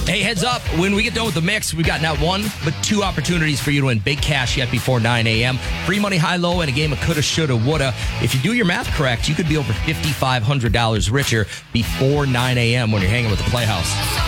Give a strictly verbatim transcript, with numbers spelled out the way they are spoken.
Hey, heads up. When we get done with the mix, we've got not one, but two opportunities for you to win big cash yet before nine a.m. Free money, high, low, and a game of coulda, shoulda, woulda. If you do your math correct, you could be over five thousand five hundred dollars richer before nine a.m. when you're hanging with the Playhouse.